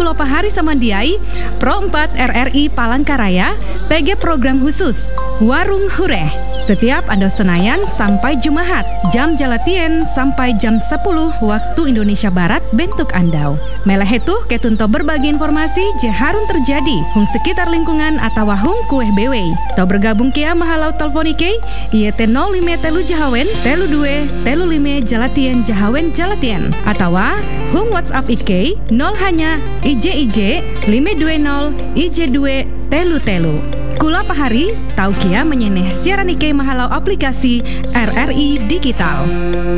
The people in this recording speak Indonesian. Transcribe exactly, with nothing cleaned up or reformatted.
Kulo Pahari Samandiai, Pro empat R R I Palangkaraya, T G Program Khusus, Warung Hureh. Setiap Ando Senayan sampai Jumahat, jam jalatien sampai jam sepuluh waktu Indonesia Barat bentuk Andau. Meleh itu ketunto berbagi informasi je harun terjadi hung sekitar lingkungan atau hung kueh bewe. Tau bergabung kia mahalau teleponike ieu teh nol lima telu Jahawen telu dua telu lima jalatien Jahawen jalatien atau hung WhatsApp Ike nol hanya I J I J lima dua nol I J dua telu telu. Kula Pahari, tau kia menyeneh siaran Ike mahalau aplikasi R R I Digital.